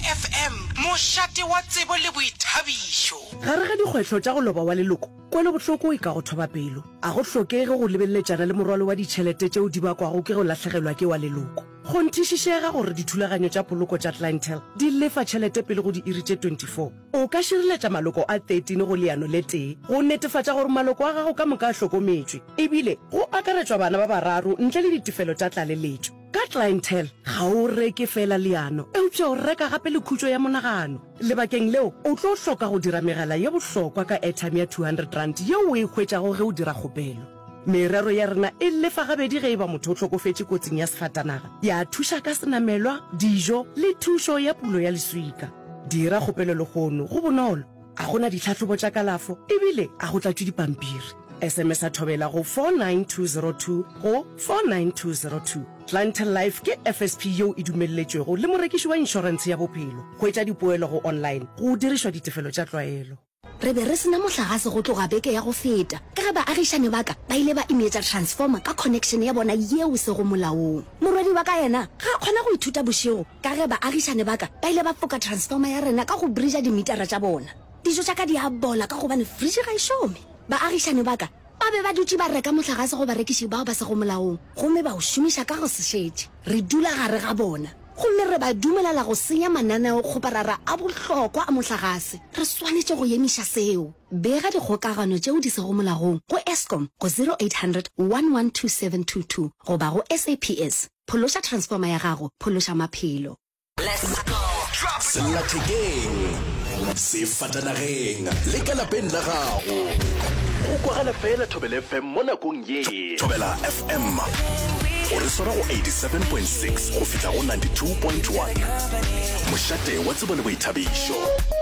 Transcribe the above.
FM mošate wa tsebo le boithabišo. Gare ga dikgwetlho tša go loba wa leloko kwele bohloko e ka go thoba pelo a go hlokege go lebelletšana le morwalo wa ditšhelete tšeo di bakwago ke go lahlegelwa ke wa leloko go nthišišega gore dithulaganyo tša poloko tša clientele di lefa tšhelete pele go di iri tše 24 o ka širiletša maloko a 13 go leano le tee go netefatša gore maloko a gago ka moka a hlokometšwe ebile go akaretšwa bana ba bararo ntle le ditefelo tša tlaleletšo ka clientele ga o reke fela leano eupša o reka gape le khutšo ya monagano lebakeng leo o tlo hloka go dira megala ye bohlokwa ka airtime ya 200 rand yeo o e hwetšago ge o dira kgopelo merero ya rena e lefa gabedi ge e ba motho o tlhokofetše kotsing ya sefatanaga ya thuša ka senamelwa dijo le thušo ya pulo ya leswika dira kgopelo le gono go bonolo a gona ditlhatlhobo tša kalafo ebile a go tlatšwe dipampiri SMS a thobela go 49202 go 49202 Clientele Life ke FSP yeo e dumelletšwego le morekiši wa inšorense ya bophelo go etša dipoelo go online go dirišwa ditefelo tša tlwaelo re be re sena mohlagase go tloga beke ya go feta ka ge baagišane ba ka ba ile ba imetša transformer ka connection ya bona yeo se go molaong morwedi wa ka yena ga a kgona go ithuta bošego ka ge baagišane ba ka ba ile ba foka transformer ya rena ka go bridja dimitara tša bona dijo tša ka di a bola ka gobane fridge ga e šome baagišane ba ka ba be ba dutse ba reka mohlagase go barekiši bao ba se go molaong gomme ba o šomiša ka go sešetše re dula gare ga bona gomme re ba dumelela go senya mananeo kgoparara a bohlokwa a mohlagase re swanetše go emiša seo bega dikgokagano tšeo di sego molagong go Eskom go 0800 112722 goba go SAPS phološa transformer ya gago phološa maphelo sellathekeng sefatanageng le ka lapeng la gago go kwagala fela Thobela FM mo nakong ye Thobela FM o re swara go 87.6 go fihla go 92.1 mošate wa tsebo le boithabišo.